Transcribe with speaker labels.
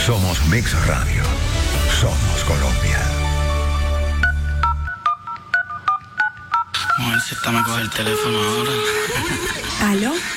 Speaker 1: Somos Mix Radio. Somos Colombia.
Speaker 2: A ver si esta me coge el teléfono ahora.
Speaker 3: ¿Aló?